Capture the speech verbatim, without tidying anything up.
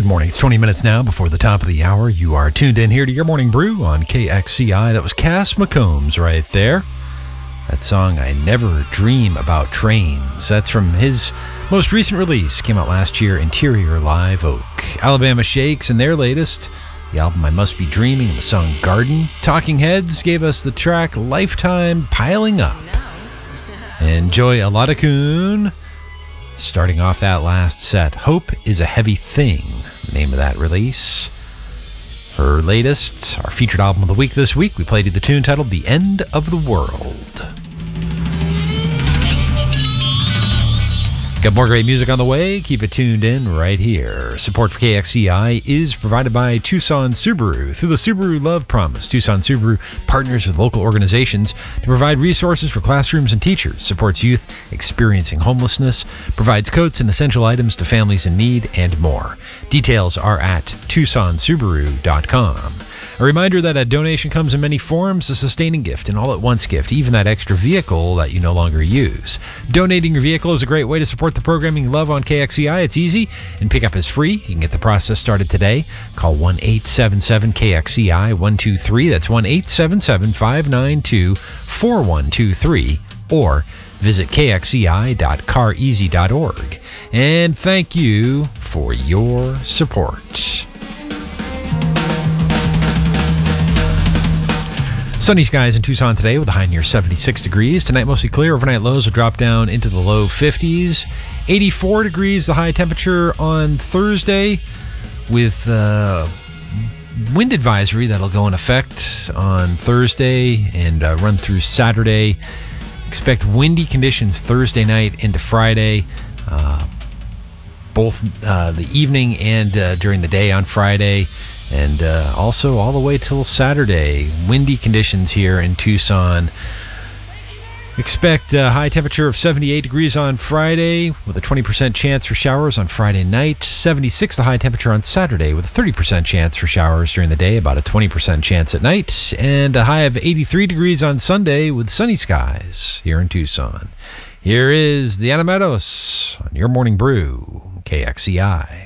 Good morning. It's twenty minutes now before the top of the hour. You are tuned in here to your morning brew on K X C I. That was Cass McCombs right there. That song, I Never Dream About Trains. That's from his most recent release. Came out last year, Interior Live Oak. Alabama Shakes and their latest, the album I Must Be Dreaming, and the song Garden. Talking Heads gave us the track Lifetime Piling Up. And Joy Aladakun starting off that last set, Hope is a Heavy Thing, the name of that release. Her latest, our featured album of the week this week, we played you the tune titled The End of the World. Got more great music on the way. Keep it tuned in right here. Support for K X C I is provided by Tucson Subaru. Through the Subaru Love Promise, Tucson Subaru partners with local organizations to provide resources for classrooms and teachers, supports youth experiencing homelessness, provides coats and essential items to families in need, and more. Details are at tucson subaru dot com. A reminder that a donation comes in many forms: a sustaining gift, an all-at-once gift, even that extra vehicle that you no longer use. Donating your vehicle is a great way to support the programming you love on K X C I. It's easy, and pickup is free. You can get the process started today. Call one eight seven seven K X C I one two three. That's one eight seven seven five nine two four one two three. Or visit k x c i dot car easy dot org. And thank you for your support. Sunny skies in Tucson today with a high near seventy-six degrees. Tonight mostly clear. Overnight lows will drop down into the low fifties. eighty-four degrees the high temperature on Thursday, with uh, wind advisory that'll go in effect on Thursday and uh, run through Saturday. Expect windy conditions Thursday night into Friday, uh, both uh, the evening and uh, during the day on Friday. And uh, also all the way till Saturday, windy conditions here in Tucson. Expect a high temperature of seventy-eight degrees on Friday with a twenty percent chance for showers on Friday night. seventy-six the high temperature on Saturday with a thirty percent chance for showers during the day, about a twenty percent chance at night. And a high of eighty-three degrees on Sunday with sunny skies here in Tucson. Here is the Animados on your morning brew, K X C I.